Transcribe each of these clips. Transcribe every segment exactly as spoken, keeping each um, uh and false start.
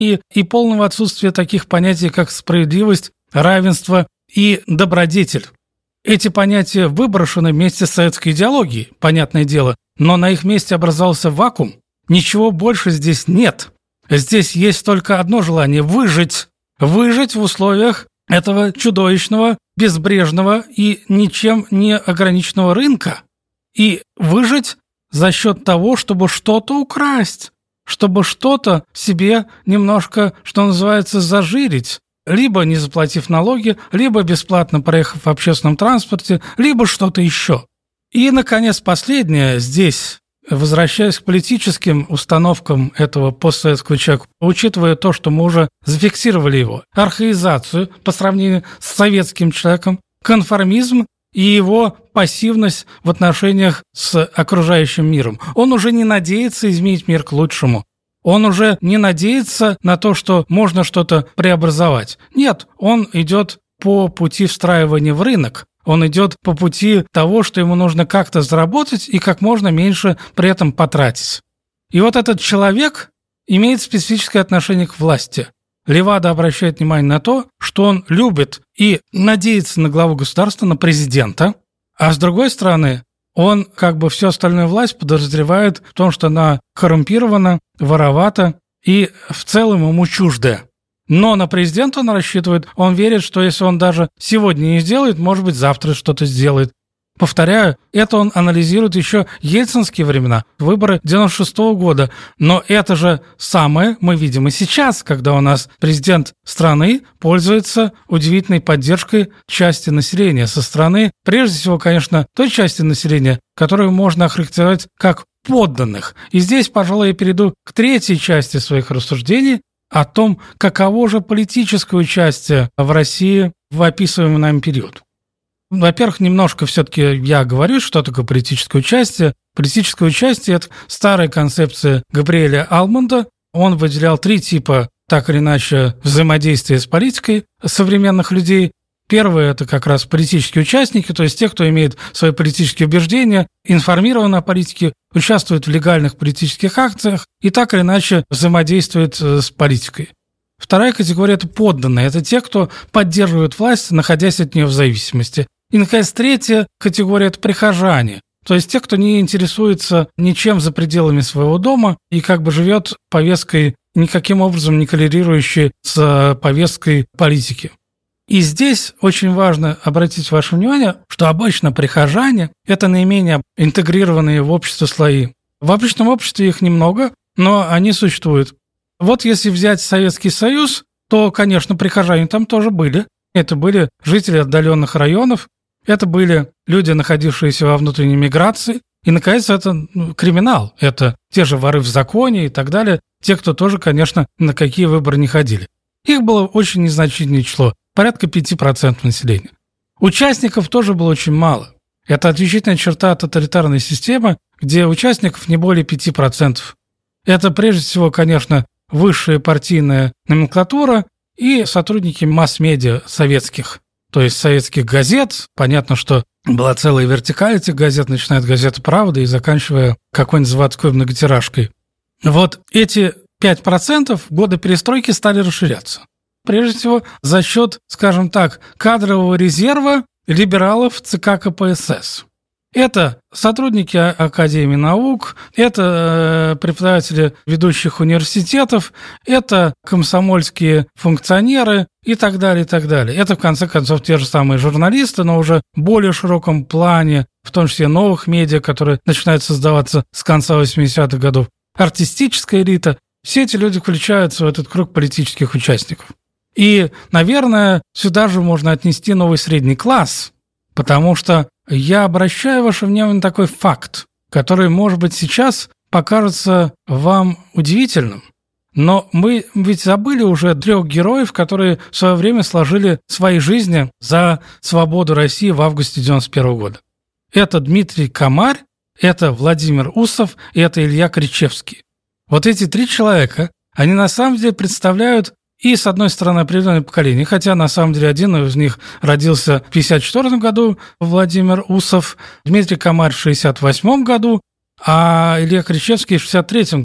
и, и полного отсутствия таких понятий, как справедливость, равенство и добродетель. Эти понятия выброшены вместе с советской идеологией, понятное дело, но на их месте образовался вакуум. Ничего больше здесь нет. Здесь есть только одно желание – выжить. Выжить в условиях этого чудовищного, безбрежного и ничем не ограниченного рынка. И выжить за счет того, чтобы что-то украсть, чтобы что-то себе немножко, что называется, зажирить. Либо не заплатив налоги, либо бесплатно проехав в общественном транспорте, либо что-то еще. И, наконец, последнее здесь, возвращаясь к политическим установкам этого постсоветского человека, учитывая то, что мы уже зафиксировали его, архаизацию по сравнению с советским человеком, конформизм и его пассивность в отношениях с окружающим миром. Он уже не надеется изменить мир к лучшему. Он уже не надеется на то, что можно что-то преобразовать. Нет, он идет по пути встраивания в рынок. Он идет по пути того, что ему нужно как-то заработать и как можно меньше при этом потратить. И вот этот человек имеет специфическое отношение к власти. Левада обращает внимание на то, что он любит и надеется на главу государства, на президента, а с другой стороны, он как бы всю остальную власть подозревает в том, что она коррумпирована, воровата и в целом ему чуждая. Но на президента он рассчитывает, он верит, что если он даже сегодня не сделает, может быть, завтра что-то сделает. Повторяю, это он анализирует еще ельцинские времена, выборы девяносто шестого года. Но это же самое мы видим и сейчас, когда у нас президент страны пользуется удивительной поддержкой части населения со стороны, прежде всего, конечно, той части населения, которую можно охарактеризовать как подданных. И здесь, пожалуй, я перейду к третьей части своих рассуждений о том, каково же политическое участие в России в описываемый нами период. Во-первых, немножко все-таки я говорю, что такое политическое участие. Политическое участие – это старая концепция Габриэля Алмонда. Он выделял три типа, так или иначе, взаимодействия с политикой современных людей. Первое – это как раз политические участники, то есть те, кто имеет свои политические убеждения, информирован о политике, участвует в легальных политических акциях и так или иначе взаимодействует с политикой. Вторая категория – это подданные. Это те, кто поддерживает власть, находясь от нее в зависимости. И, наконец, третья категория – это прихожане. То есть те, кто не интересуется ничем за пределами своего дома и как бы живет повесткой, никаким образом не коррелирующей с повесткой политики. И здесь очень важно обратить ваше внимание, что обычно прихожане – это наименее интегрированные в общество слои. В обычном обществе их немного, но они существуют. Вот если взять Советский Союз, то, конечно, прихожане там тоже были. Это были жители отдаленных районов, это были люди, находившиеся во внутренней миграции. И, наконец, это ну, криминал. Это те же воры в законе и так далее. Те, кто тоже, конечно, на какие выборы не ходили. Их было очень незначительное число, порядка пяти процентов населения. Участников тоже было очень мало. Это отличительная черта тоталитарной системы, где участников не более пяти процентов. Это, прежде всего, конечно, высшая партийная номенклатура и сотрудники масс-медиа советских, то есть советских газет. Понятно, что была целая вертикаль этих газет, начиная от газеты «Правда» и заканчивая какой-нибудь заводской многотиражкой. Вот эти пять процентов в годы перестройки стали расширяться. Прежде всего, за счет, скажем так, кадрового резерва либералов ЦК КПСС. Это сотрудники Академии наук, это преподаватели ведущих университетов, это комсомольские функционеры и так далее, и так далее. Это, в конце концов, те же самые журналисты, но уже в более широком плане, в том числе новых медиа, которые начинают создаваться с конца восьмидесятых годов. Артистическая элита. Все эти люди включаются в этот круг политических участников. И, наверное, сюда же можно отнести новый средний класс, потому что я обращаю ваше внимание на такой факт, который, может быть, сейчас покажется вам удивительным. Но мы ведь забыли уже трех героев, которые в свое время сложили свои жизни за свободу России в августе девяносто первого года. Это Дмитрий Комарь, это Владимир Усов и это Илья Кричевский. Вот эти три человека, они на самом деле представляют и, с одной стороны, определенное поколение, хотя, на самом деле, один из них родился в пятьдесят четвёртом году, Владимир Усов, Дмитрий Комарь в шестьдесят восьмом году, а Илья Кричевский в шестьдесят третьем году.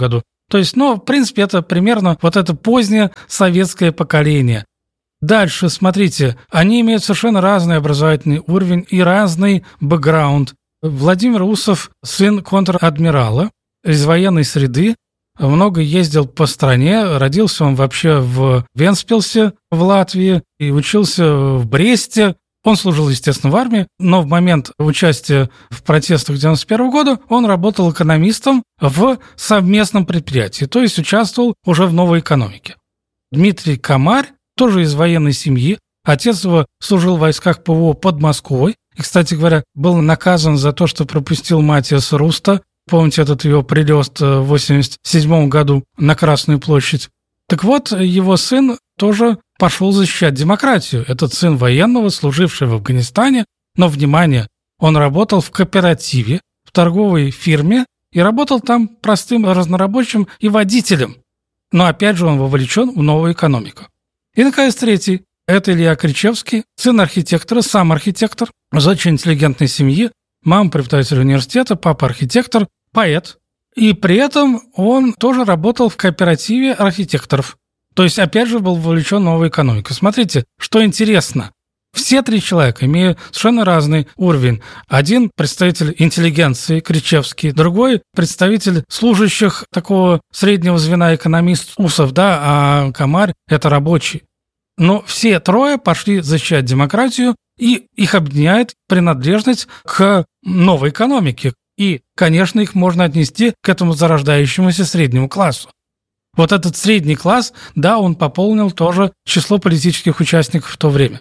То есть, ну, в принципе, это примерно вот это позднее советское поколение. Дальше, смотрите, они имеют совершенно разный образовательный уровень и разный бэкграунд. Владимир Усов – сын контр-адмирала из военной среды, много ездил по стране, родился он вообще в Вентспилсе в Латвии и учился в Бресте. Он служил, естественно, в армии, но в момент участия в протестах девяносто первого года он работал экономистом в совместном предприятии, то есть участвовал уже в новой экономике. Дмитрий Комарь тоже из военной семьи, отец его служил в войсках ПВО под Москвой и, кстати говоря, был наказан за то, что пропустил Матиаса Руста. Помните этот его прилет в восемьдесят седьмом году на Красную площадь? Так вот, его сын тоже пошел защищать демократию. Этот сын военного, служивший в Афганистане, но, внимание, он работал в кооперативе, в торговой фирме и работал там простым разнорабочим и водителем. Но, опять же, он вовлечен в новую экономику. И, наконец, третий. Это Илья Кричевский, сын архитектора, сам архитектор, из очень интеллигентной семьи, мама преподаватель университета, папа архитектор, поэт. И при этом он тоже работал в кооперативе архитекторов. То есть, опять же, был вовлечен в новую экономику. Смотрите, что интересно. Все три человека имеют совершенно разный уровень. Один представитель интеллигенции, Кричевский, другой представитель служащих такого среднего звена, экономист Усов, да, а Комарь – это рабочий. Но все трое пошли защищать демократию, и их объединяет принадлежность к новой экономике. И, конечно, их можно отнести к этому зарождающемуся среднему классу. Вот этот средний класс, да, он пополнил тоже число политических участников в то время.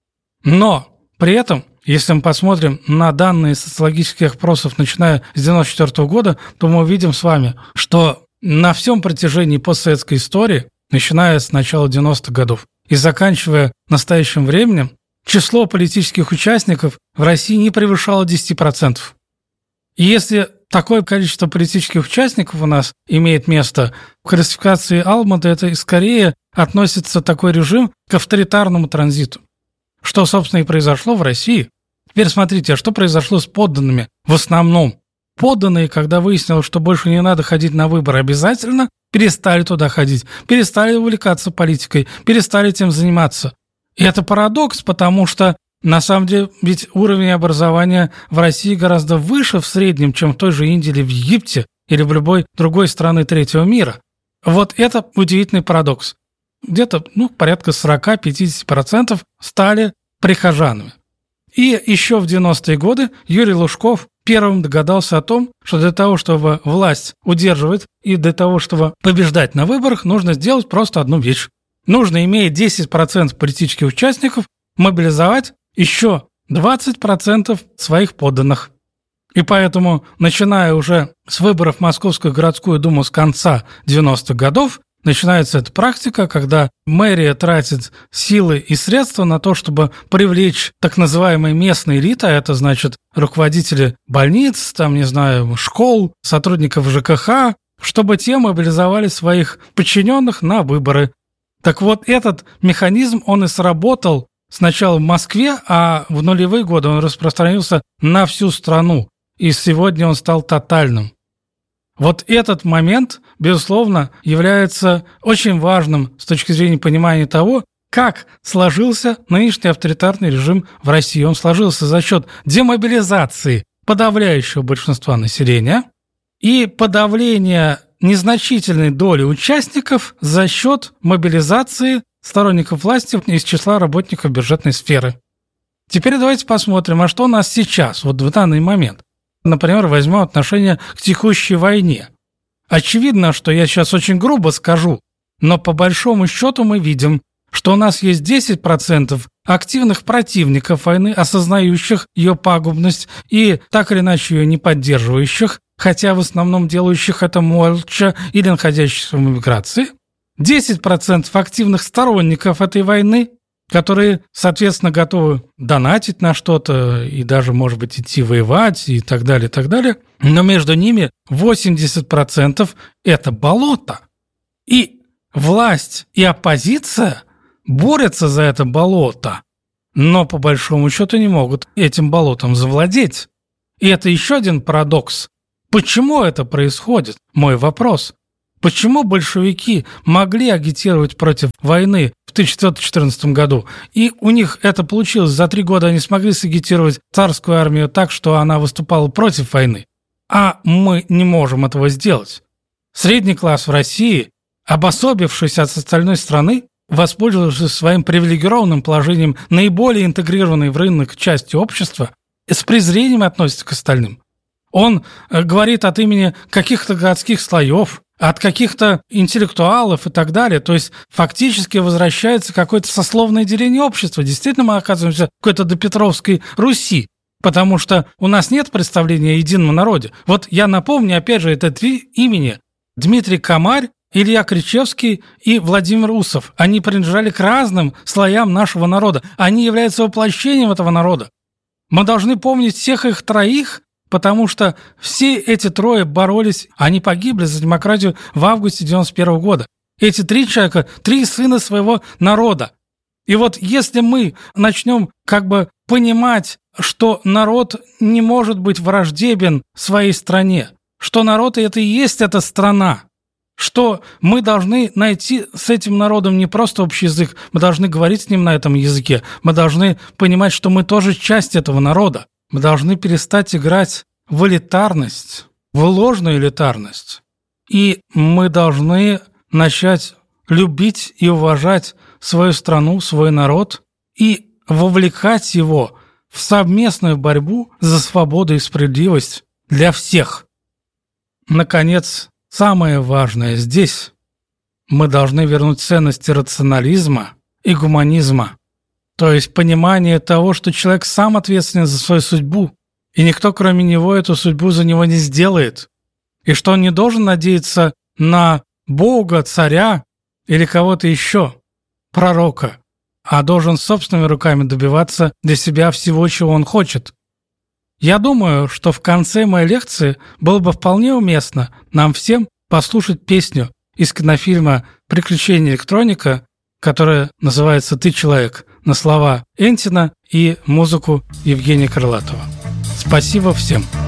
Но при этом, если мы посмотрим на данные социологических опросов, начиная с девяносто четвёртого года, то мы увидим с вами, что на всем протяжении постсоветской истории, начиная с начала девяностых годов и заканчивая настоящим временем, число политических участников в России не превышало десять процентов. И если такое количество политических участников у нас имеет место, в классификации Алмата это скорее относится такой режим к авторитарному транзиту. Что, собственно, и произошло в России. Теперь смотрите, а что произошло с подданными в основном? Подданные, когда выяснилось, что больше не надо ходить на выборы обязательно, перестали туда ходить, перестали увлекаться политикой, перестали этим заниматься. И это парадокс, потому что, на самом деле, ведь уровень образования в России гораздо выше в среднем, чем в той же Индии или в Египте, или в любой другой стране третьего мира. Вот это удивительный парадокс. Где-то, ну, порядка сорок-пятьдесят процентов стали прихожанами. И еще в девяностые годы Юрий Лужков первым догадался о том, что для того, чтобы власть удерживать и для того, чтобы побеждать на выборах, нужно сделать просто одну вещь. Нужно, имея десять процентов политических участников, мобилизовать еще двадцать процентов своих подданных. И поэтому, начиная уже с выборов в Московскую городскую думу с конца девяностых годов, начинается эта практика, когда мэрия тратит силы и средства на то, чтобы привлечь так называемые местные элиты, а это значит руководители больниц, там, не знаю, школ, сотрудников ЖКХ, чтобы те мобилизовали своих подчиненных на выборы. Так вот, этот механизм, он и сработал сначала в Москве, а в нулевые годы он распространился на всю страну, и сегодня он стал тотальным. Вот этот момент, безусловно, является очень важным с точки зрения понимания того, как сложился нынешний авторитарный режим в России. Он сложился за счет демобилизации подавляющего большинства населения и подавления незначительной доли участников за счет мобилизации сторонников власти из числа работников бюджетной сферы. Теперь давайте посмотрим, а что у нас сейчас, вот в данный момент. Например, возьмем отношение к текущей войне. Очевидно, что я сейчас очень грубо скажу, но по большому счету мы видим, что у нас есть десять процентов активных противников войны, осознающих ее пагубность и так или иначе ее не поддерживающих, хотя в основном делающих это молча или находящихся в эмиграции, десять процентов активных сторонников этой войны, которые, соответственно, готовы донатить на что-то и даже, может быть, идти воевать и так далее, и так далее. Но между ними восемьдесят процентов – это болото. И власть и оппозиция борются за это болото, но по большому счету не могут этим болотом завладеть. И это еще один парадокс. Почему это происходит? Мой вопрос. Почему большевики могли агитировать против войны в тысяча девятьсот четырнадцатом году, и у них это получилось, за три года они смогли сагитировать царскую армию так, что она выступала против войны, а мы не можем этого сделать? Средний класс в России, обособившись от остальной страны, воспользовавшись своим привилегированным положением наиболее интегрированной в рынок части общества, с презрением относится к остальным. Он говорит от имени каких-то городских слоев, от каких-то интеллектуалов и так далее. То есть фактически возвращается какое-то сословное деление общества. Действительно, мы оказываемся в какой-то допетровской Руси, потому что у нас нет представления о едином народе. Вот я напомню, опять же, это три имени. Дмитрий Комарь, Илья Кричевский и Владимир Усов. Они принадлежали к разным слоям нашего народа. Они являются воплощением этого народа. Мы должны помнить всех их троих, потому что все эти трое боролись, они погибли за демократию в августе девяносто первого года. Эти три человека, три сына своего народа. И вот если мы начнем как бы понимать, что народ не может быть враждебен своей стране, что народ это и есть эта страна, что мы должны найти с этим народом не просто общий язык, мы должны говорить с ним на этом языке, мы должны понимать, что мы тоже часть этого народа. Мы должны перестать играть в элитарность, в ложную элитарность. И мы должны начать любить и уважать свою страну, свой народ и вовлекать его в совместную борьбу за свободу и справедливость для всех. Наконец, самое важное здесь – мы должны вернуть ценности рационализма и гуманизма. То есть понимание того, что человек сам ответственен за свою судьбу, и никто, кроме него, эту судьбу за него не сделает, и что он не должен надеяться на Бога, царя или кого-то еще, пророка, а должен собственными руками добиваться для себя всего, чего он хочет. Я думаю, что в конце моей лекции было бы вполне уместно нам всем послушать песню из кинофильма «Приключения электроника», которая называется «Ты человек», на слова Энтина и музыку Евгения Крылатова. Спасибо всем!